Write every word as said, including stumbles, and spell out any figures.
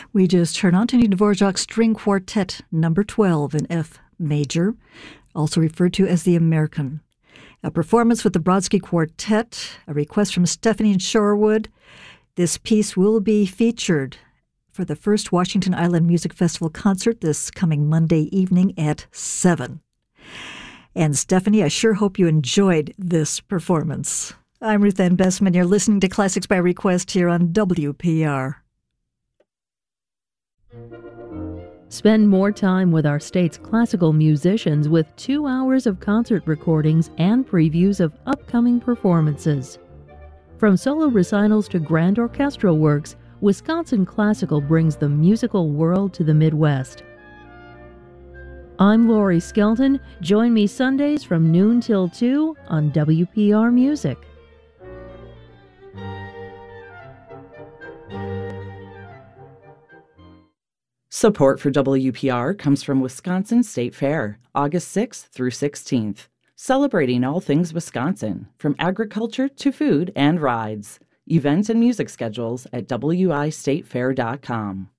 We just heard Anthony Dvorak's String Quartet number twelve in F major, also referred to as the American. A performance with the Brodsky Quartet, a request from Stephanie in Shorewood. This piece will be featured for the first Washington Island Music Festival concert this coming Monday evening at seven. And Stephanie, I sure hope you enjoyed this performance. I'm Ruth Ann Bessman. You're listening to Classics by Request here on W P R. Spend more time with our state's classical musicians with two hours of concert recordings and previews of upcoming performances. From solo recitals to grand orchestral works, Wisconsin Classical brings the musical world to the Midwest. I'm Lori Skelton. Join me Sundays from noon till two on W P R Music. Support for W P R comes from Wisconsin State Fair, August sixth through sixteenth, celebrating all things Wisconsin, from agriculture to food and rides. Events and music schedules at W I state fair dot com.